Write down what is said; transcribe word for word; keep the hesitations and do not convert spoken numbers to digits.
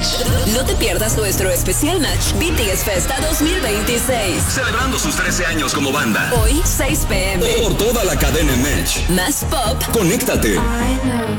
Match. No te pierdas nuestro especial Match B T S Festa dos mil veintiséis. Celebrando sus trece años como banda. Hoy, seis p m Por toda la cadena Match. Más pop. Conéctate.